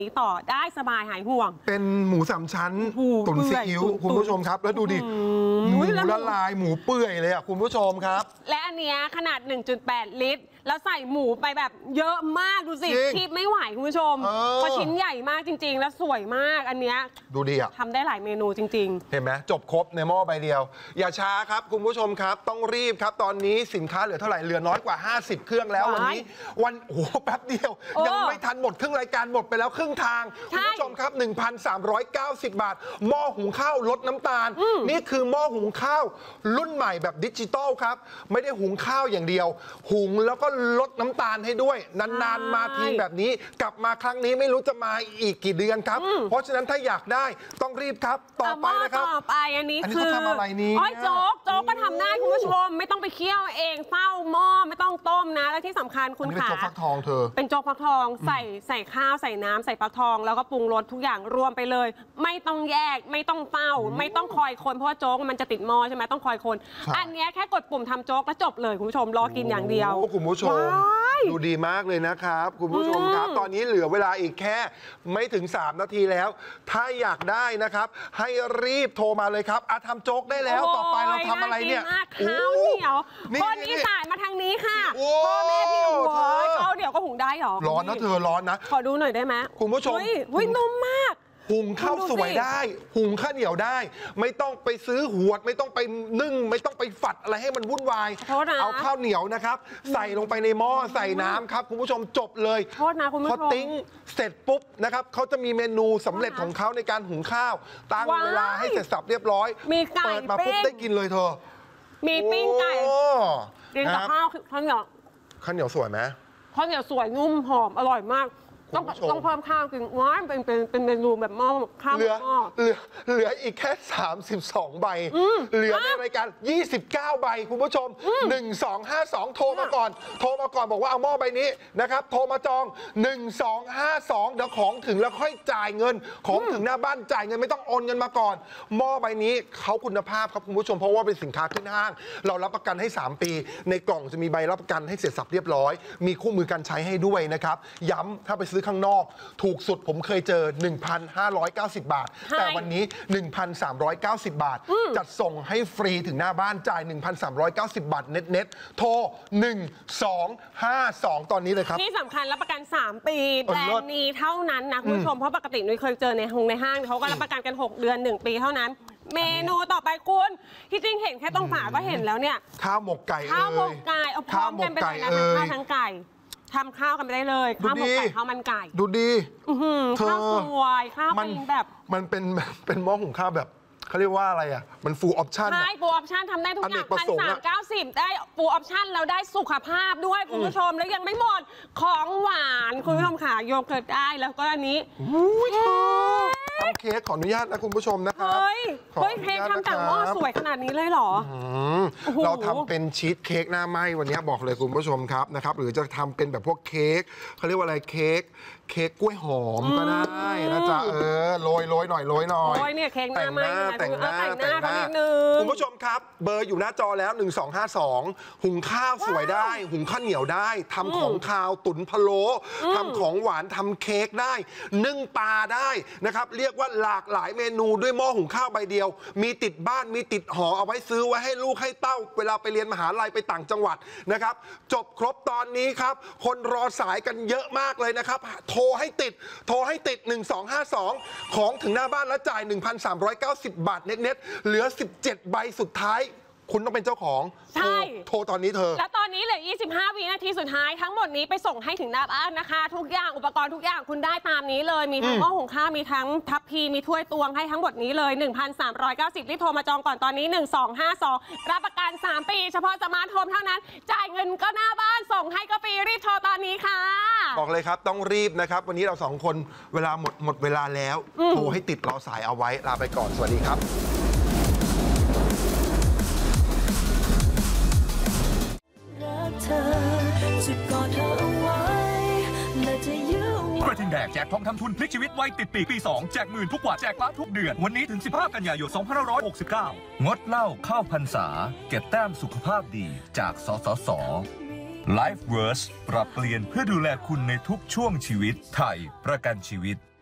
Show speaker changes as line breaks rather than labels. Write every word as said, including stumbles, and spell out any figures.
ต่อได้สบายหายห่วง
เป็นหมูสามชั้นตุ๋นซีอิ๊วคุณผู้ชมครับแล้วดูดิหมูละลายหมูเปื่อยเลยอ่ะคุณผู้ชมครับ
และอันเนี้ยขนาด หนึ่งจุดแปด ลิตรแล้วใส่หมูไปแบบเยอะมากดูสิคีบไม่ไหวคุณผู้ชมเพราะชิ้นใหญ่มากจริงๆแล้วสวยมากอันเนี้ย
ดูดีอ่ะ
ทำได้หลายเมนูจริง
ๆเห็นไหมจบครบในหม้อใบเดียวอย่าช้าครับคุณผู้ชมครับต้องรีบครับตอนนี้สินค้าเหลือเท่าไหร่เหลือน้อยกว่าห้าสิบเครื่องแล้ววันนี้วันโอ้โหแป๊บเดียวยังไม่ทันหมดครึ่งรายการหมดไปแล้วครึ่งทางคุณผู้ชมครับ หนึ่งพันสามร้อยเก้าสิบ บาทหม้อหุงข้าวลดน้ำตาลนี่คือหม้อหุงข้าวรุ่นใหม่แบบดิจิตอลครับไม่ได้หุงข้าวอย่างเดียวหุงแล้วก็ลดน้ำตาลให้ด้วยนานๆมาทีแบบนี้กลับมาครั้งนี้ไม่รู้จะมาอีกกี่เดือนครับเพราะฉะนั้นถ้าอยากได้ต้องรีบครับต่อไปนะครับ
ต่อไปอันนี้คือ
ทำอะไรนี้
อ้อยโจ๊กโจ๊กก็ทำได้คุณผู้ชมไม่ต้องไปเคี่ยวเองเฝ้าหม้อไม่ต้องต้มนะและที่สำคัญคุณขา
เป็นโจ๊กฟักทองเธอ
เป็นโจ๊กฟักทองใส่ใส่ข้าวใส่น้ำใส่ฟักทองแล้วก็ปรุงรสทุกอย่างรวมไปเลยไม่ต้องแยกไม่ต้องเฝ้าไม่ต้องคอยคนเพราะว่าโจ๊กมันจะติดหม้อใช่ไหมต้องคอยคนอันนี้แค่กดปุ่มทำโจ๊กแล้วจบเลยคุณผู้ชมรอกินอย่างเดียว
คุณผู้ชมดูดีมากเลยนะครับคุณผู้ชมครับตอนนี้เหลือเวลาอีกแค่ไม่ถึงสามนาทีแล้วถ้าอยากได้นะครับให้รีบโทรมาเลยครับอาทำโจ๊กได้แล้วต่อไปเราทำอะไรเนี่ย
ข้าวเหนียวคนอีสานมาทางนี้ค่ะพ่อแม่พี่หัวข้าวเหนียวก็หุงได้หรอ
ร้อนนะเธอร้อนนะ
ขอดูหน่อยได้ไหม
คุณผู้ชม
อุ้ยนุ่มมาก
หุงข้าวสวยได้หุงข้าวเหนียวได้ไม่ต้องไปซื้อหวดไม่ต้องไปนึ่งไม่ต้องไปฝัดอะไรให้มันวุ่นวายเอาข้าวเหนียวนะครับใส่ลงไปในหม้อใส่น้ำครับคุณผู้ชมจบเลย
โทษนะคุณผู้ชม
พอติ้งเสร็จปุ๊บนะครับเขาจะมีเมนูสำเร็จของเขาในการหุงข้าวตั้งเวลาให้เสร็จสับเรียบร้อยเปิดมาปุ๊บได้กินเลยเธอ
มีปิ้งไก่กินกับข้าวข้าวเหนียว
ข้าวเหนียวสวยไหม
ข้าวเหนียวสวยนุ่มหอมอร่อยมากต้องต้องเพิ่มข้าวกินว้าเป็นเป็นเป็นเมนูแบบหม้อข้าวหม้อ
เหลือเหลืออีกแค่สามสิบสองใบเหลือในรายการยี่สิบเก้าใบคุณผู้ชมหนึ่งสองห้าสองโทรมาก่อนโทรมาก่อนบอกว่าเอาหม้อใบนี้นะครับโทรมาจองหนึ่งสองห้าสองเดี๋ยวของถึงแล้วค่อยจ่ายเงินของถึงหน้าบ้านจ่ายเงินไม่ต้องโอนเงินมาก่อนหม้อใบนี้เขาคุณภาพครับคุณผู้ชมเพราะว่าเป็นสินค้าขึ้นห้างเรารับประกันให้สามปีในกล่องจะมีใบรับประกันให้เสร็จสับเรียบร้อยมีคู่มือการใช้ให้ด้วยนะครับย้ำถ้าไปซื้อข้างนอกถูกสุดผมเคยเจอ หนึ่งพันห้าร้อยเก้าสิบ บาทแต่วันนี้ หนึ่งพันสามร้อยเก้าสิบ บาทจัดส่งให้ฟรีถึงหน้าบ้านจ่าย หนึ่งพันสามร้อยเก้าสิบ บาทเน็ตเน็ตโทรหนึ่งสองห้าสองตอนนี้เลยครับ
ที่สำคัญรับประกันสามปีแบรนด์นี้เท่านั้นนะคุณผู้ชมเพราะปกตินุ้ยเคยเจอในห้างในห้างเขาก็รับประกันกันหกเดือนหนึ่งปีเท่านั้นเมนูต่อไปคุณที่จริงเห็นแค่ตรงฝาก็เห็นแล้วเนี่ย
ข้าวหมกไก่
ข้าวหมกไก่เอาพร้อมกันไปเลยนะทั้งข้าวทั้งไก่ทำข้าวกันไปได้เลยข้าวหมกไก่ข้าวมันไก่
ดูดี
ข้าวสวยข้าวเป็นแบบ
มันเป็นเป็นหม้อหุงข้าวแบบเขาเรียกว่าอะไรอ่ะมันฟูลออปชั่น
ใช่ฟูลออปชั่นทำได้ทุกอย่างพันสามเก้าสิบได้ฟูลออปชั่นเราได้สุขภาพด้วยคุณผู้ชมแล้วยังไม่หมดของหวานคุณผู้ชมค่ะโยเกิร์ตได้แล้วก็อันนี้
ทำเค้กขออนุญาตนะคุณผู้ชมนะครับ
เฮ้ยเค้กทำจากหม้อสวยขนาดนี้เลยเหรอ
เราทำเป็นชีสเค้กหน้าไหม้วันนี้บอกเลยคุณผู้ชมครับนะครับหรือจะทำเป็นแบบพวกเค้กเขาเรียกว่าอะไรเค้กเค้กกล้วยหอมก็ได้นะจ๊ะเออโรยโรยหน่อยโรยหน่อย
โรยเนี่ยเค้กหน้าไหม้
แต่งหน้าแต่งหน้าคุณผู้ชมครับเบอร์อยู่หน้าจอแล้วหนึ่งสองห้าสองหุงข้าวสวยได้หุงข้าวเหนียวได้ทำของคาวตุ๋นพะโล้ทำของหวานทำเค้กได้นึ่งปลาได้นะครับเรียกว่าหลากหลายเมนูด้วยหม้อหุงข้าวใบเดียวมีติดบ้านมีติดหอเอาไว้ซื้อไว้ให้ลูกให้เต้าเวลาไปเรียนมหาลัยไปต่างจังหวัดนะครับจบครบตอนนี้ครับคนรอสายกันเยอะมากเลยนะครับโทรให้ติดโทรให้ติดหนึ่งสองห้าสองของถึงหน้าบ้านแล้วจ่าย หนึ่งพันสามร้อยเก้าสิบ บาทเน็ตๆเหลือสิบเจ็ดใบสุดท้ายคุณต้องเป็นเจ้าของ
ใช่
โทรตอนนี้เธอ
แล้วตอนนี้เหลือยี่สิบห้าวินาทีสุดท้ายทั้งหมดนี้ไปส่งให้ถึงหน้าบ้านนะคะทุกอย่างอุปกรณ์ทุกอย่างคุณได้ตามนี้เลยมีทั้งหม้อหุงข้าวมีทั้งทัพพีมีถ้วยตวงให้ทั้งหมดนี้เลย หนึ่งพันสามร้อยเก้าสิบ รีบโทรมาจองก่อนตอนนี้หนึ่งสองห้าสองรับประกันสามปีเฉพาะสมาร์ทโฮมเท่านั้นจ่ายเงินก็หน้าบ้านส่งให้ก็ฟรีรีบโทรตอนนี้ค่ะ
บอกเลยครับต้องรีบนะครับวันนี้เราสองคนเวลาหมดหมดเวลาแล้วโทรให้ติดรอสายเอาไว้ลาไปก่อนสวัสดีครับ
กระทิงแดงแจกทองคำทุนพลิกชีวิตไวติดปีปีสองแจกหมื่นทุกวันแจกล้านทุกเดือนวันนี้ถึงสิบห้ากันยายนสองพันห้าร้อยหกสิบเก้างดเหล้าเข้าพรรษาเก็บแต้มสุขภาพดีจากสสส Life Verse ปรับเปลี่ยนเพื่อดูแลคุณในทุกช่วงชีวิตไทยประกันชีวิต